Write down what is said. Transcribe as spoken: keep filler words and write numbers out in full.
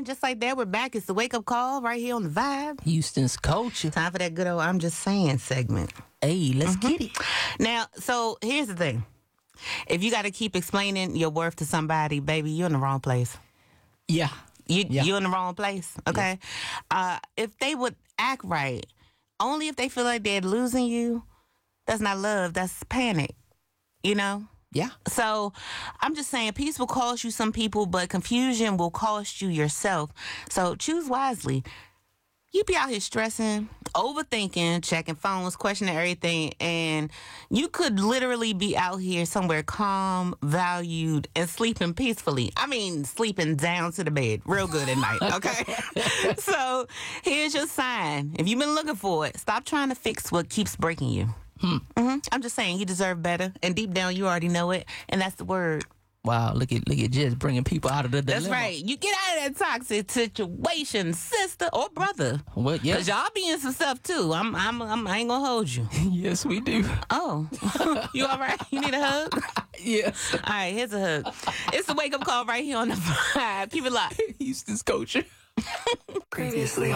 And just like that, we're back. It's the wake up call right here on the Vibe. Houston's culture. Time for that good old I'm just saying segment. Hey, let's mm-hmm. get it. Now, so here's the thing. If you got to keep explaining your worth to somebody, baby, you're in the wrong place. Yeah. You, yeah. You're in the wrong place, okay? Yeah. Uh, if they would act right, only if they feel like they're losing you, that's not love, that's panic, you know? Yeah. So I'm just saying peace will cost you some people, but confusion will cost you yourself. So choose wisely. You be out here stressing, overthinking, checking phones, questioning everything, and you could literally be out here somewhere calm, valued, and sleeping peacefully. I mean, sleeping down to the bed real good at night, okay? So here's your sign. If you've been looking for it, stop trying to fix what keeps breaking you. Hmm. Mm-hmm. I'm just saying you deserve better, and deep down you already know it, and that's the word. Wow, look at look at just bringing people out of the dilemma. That's right. You get out of that toxic situation, sister or brother. Well, yeah. Cause y'all be in some stuff too. I'm, I'm, I'm I ain't gonna hold you. Yes, we do. Oh, you all right? You need a hug? Yes. All right, here's a hug. It's a wake up call right here on the Vibe. Keep it locked. Houston's culture. Previously.